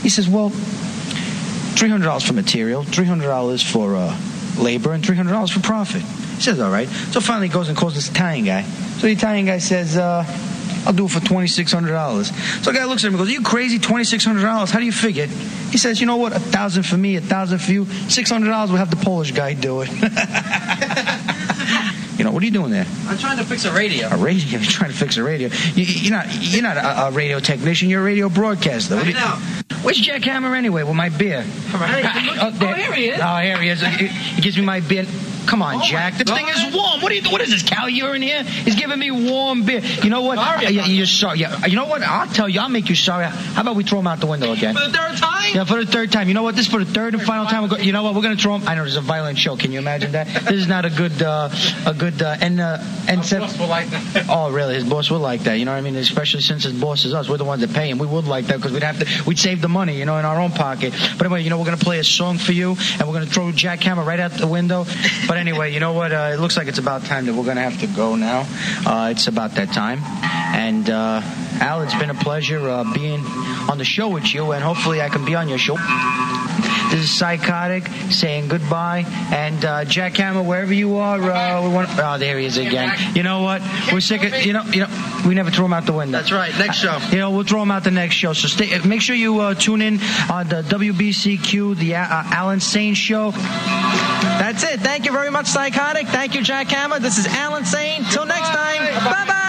He says, well, $300 for material, $300 for labor, and $300 for profit. He says, all right. So finally he goes and calls this Italian guy. So the Italian guy says, I'll do it for $2,600. So the guy looks at him and goes, are you crazy? $2,600? How do you figure? He says, you know what? 1,000 for me, 1,000 for you, $600. We'll have the Polish guy do it. What are you doing there? I'm trying to fix a radio. A radio? You're trying to fix a radio? You're not a radio technician. You're a radio broadcaster. I know. Where's Jack Hammer anyway with my beer? Here he is. Oh, here he is. He gives me my beer. Come on, Jack. The thing is warm. What is this, cow urine here? He's giving me warm beer. You know what? You're sorry. You know what? I'll tell you. I'll make you sorry. How about we throw him out the window again? For the third time? Yeah, for the third time. You know what? This is for the third and final time. You know what? We're going to throw him. I know there's a violent show. Can you imagine that? This is not a good boss will like that. Oh, really? His boss would like that. You know what I mean? Especially since his boss is us. We're the ones that pay him. We would like that because we'd save the money, in our own pocket. But anyway, we're going to play a song for you, and we're going to throw Jack Hammer right out the window. But anyway, you know what? It looks like it's about time that we're going to have to go now. It's about that time. And, Al, it's been a pleasure being on the show with you, and hopefully I can be on your show. This is Psychotic saying goodbye. And Jack Hammer, wherever you are, there he is again. You know what? We're sick of, we never throw him out the window. That's right. Next show. We'll throw him out the next show. So make sure you tune in on the WBCQ, the Alan Sane Show. That's it. Thank you very much, Psychotic. Thank you, Jack Hammer. This is Alan Sane. Till next time. Bye-bye.